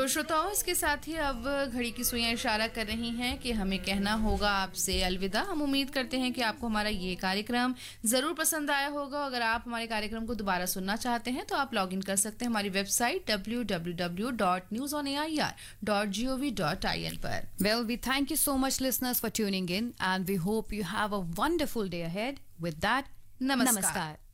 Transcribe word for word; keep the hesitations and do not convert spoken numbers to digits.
तो श्रोताओं, इसके साथ ही अब घड़ी की सुइयां इशारा कर रही हैं कि हमें कहना होगा आपसे अलविदा। हम उम्मीद करते हैं कि आपको हमारा ये कार्यक्रम ज़रूर पसंद आया होगा। अगर आप हमारे कार्यक्रम को दोबारा सुनना चाहते हैं तो आप लॉग इन कर सकते हैं हमारी website W W W dot news on A I R dot G O V dot I N पर। Well, we thank you so much, listeners, for tuning in, and we hope you have a wonderful day ahead. With that, नमस्कार। namaskar.